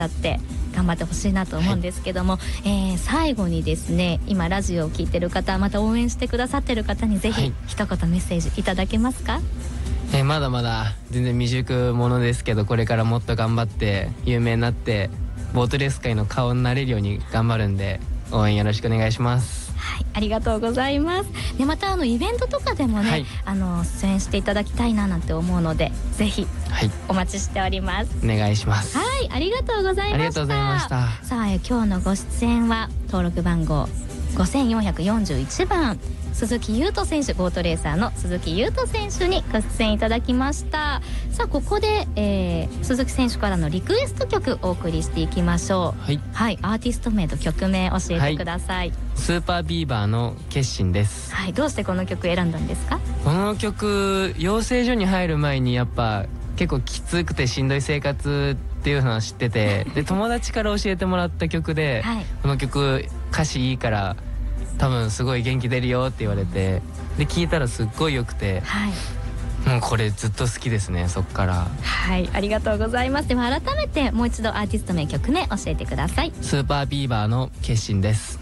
って頑張ってほしいなと思うんですけども、最後にですね、今ラジオを聞いてる方、また応援してくださってる方にぜひ一言メッセージいただけますか？ まだまだ全然未熟者ですけど、これからもっと頑張って有名になってボートレース界の顔になれるように頑張るんで、応援よろしくお願いします。 はい、ありがとうございます。でまたイベントとかでもね、出演していただきたいななんて思うので、ぜひお待ちしております。 お願いします。 はい、ありがとうございました。 ありがとうございました。 さあ、今日のご出演は登録番号5441番鈴木優斗選手、ボートレーサーの鈴木優斗選手にご出演いただきました。さあ、ここで、鈴木選手からのリクエスト曲お送りしていきましょう。はい、アーティスト名と曲名教えてください。 スーパービーバーの決心です。 はい、どうしてこの曲選んだんですか？ この曲、養成所に入る前にやっぱ結構きつくてしんどい生活っていうのは知っててで友達から教えてもらった曲で、この曲歌詞いいから多分すごい元気出るよって言われて、で聞いたらすっごい良くて、もうこれずっと好きですね、そっから。 はい、ありがとうございます。では改めてもう一度アーティスト名、曲名教えてください。 スーパービーバーの決心です。